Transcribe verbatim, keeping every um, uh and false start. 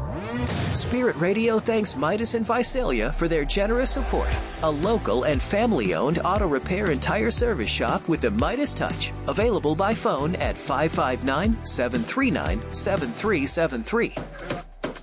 Spirit Radio thanks Midas and Visalia for their generous support. A local and family-owned auto repair and tire service shop with the Midas Touch. Available by phone at five five nine, seven three nine, seven three seven three.